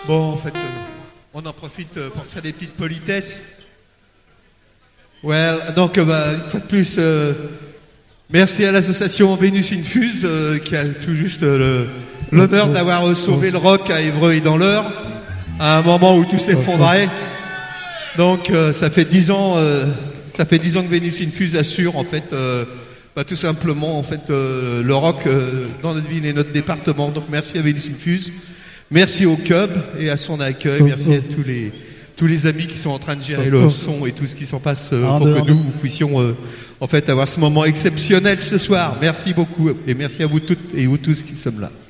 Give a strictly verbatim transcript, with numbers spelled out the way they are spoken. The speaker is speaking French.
Bon, en fait, euh, on en profite euh, pour faire des petites politesses. Well, donc, euh, bah, une fois de plus, euh, merci à l'association Vénus Infuse euh, qui a tout juste euh, le, l'honneur d'avoir euh, sauvé le rock à Évreux et dans l'Eure à un moment où tout s'effondrait. Donc, euh, ça fait dix ans, euh, ça fait dix ans que Vénus Infuse assure en fait, euh, bah, tout simplement en fait euh, le rock euh, dans notre ville et notre département. Donc, merci à Vénus Infuse. Merci au Cub et à son accueil. Merci à tous les, tous les amis qui sont en train de gérer le son et tout ce qui s'en passe euh, pour que nous, nous puissions euh, en fait avoir ce moment exceptionnel ce soir. Merci beaucoup et merci à vous toutes et vous tous qui sommes là.